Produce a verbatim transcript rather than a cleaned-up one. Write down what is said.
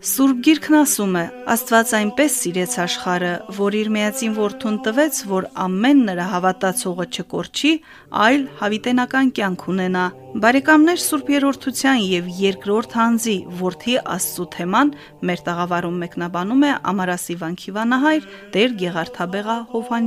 Սուրբ Գիրքն ասում է. Աստված այնպես սիրեց աշխարհը, որ իր միածին որդուն տվեց, որ ամեն նրա հավատացողը չկորչի, այլ հավիտենական կյանք ունենա։ Բարեկամներ, Սուրբ Երրորդության եւ երկրորդ հանձի որդի Աստծո թեման մեր տաղավարում մեկնաբանում է Ամարասի վանքի վանահայր Տեր Գեղարդաբեղա Հովհաննիսյանը։